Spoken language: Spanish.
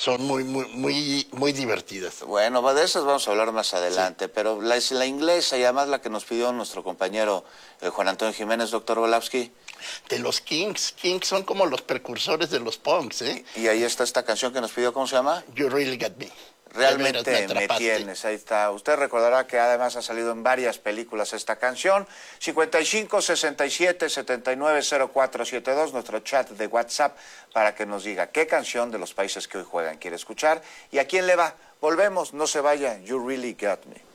son muy divertidas. Bueno, de esas vamos a hablar más adelante, sí. Pero la inglesa y además la que nos pidió nuestro compañero Juan Antonio Jiménez, doctor Golavsky. De los Kings. Kings son como los precursores de los punks, ¿eh? Y ahí está esta canción que nos pidió, ¿cómo se llama? You Really Got Me. Realmente me tienes, ahí está. Usted recordará que además ha salido en varias películas esta canción. 55 67 79 0472, nuestro chat de WhatsApp, para que nos diga qué canción de los países que hoy juegan quiere escuchar y a quién le va. Volvemos, no se vaya. You Really Got Me.